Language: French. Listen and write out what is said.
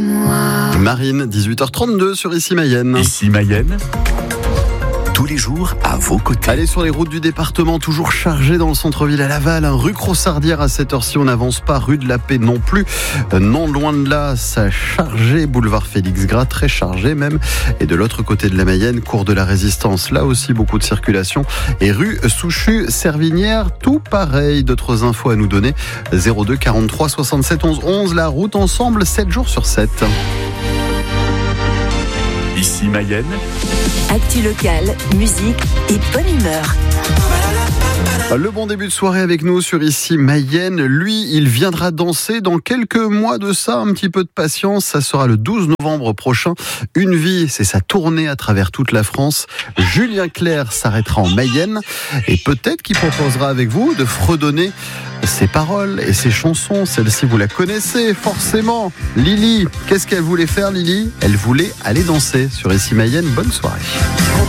moi. Marine, 18h32 sur Ici Mayenne. Ici Mayenne, tous les jours à vos côtés. Allez, sur les routes du département, toujours chargé dans le centre-ville à Laval. Rue Crossardière à cette heure-ci, on n'avance pas. Rue de la Paix non plus. Non loin de là, ça chargé. Boulevard Félix Gras, très chargé même. Et de l'autre côté de la Mayenne, cours de la Résistance. Là aussi, beaucoup de circulation. Et rue Souchu-Servinière, tout pareil. D'autres infos à nous donner. 02 43 67 11 11. La route ensemble, 7 jours sur 7. Ici Mayenne, Actu locale, musique et bonne humeur. Le bon début de soirée avec nous sur Ici Mayenne. Lui, il viendra danser dans quelques mois de ça. Un petit peu de patience, ça sera le 12 novembre prochain. Une vie, c'est sa tournée à travers toute la France. Julien Clerc s'arrêtera en Mayenne et peut-être qu'il proposera avec vous de fredonner ses paroles et ses chansons. Celle-ci, vous la connaissez forcément. Lily, qu'est-ce qu'elle voulait faire, Lily ? Elle voulait aller danser sur Ici Mayenne. Bonne soirée.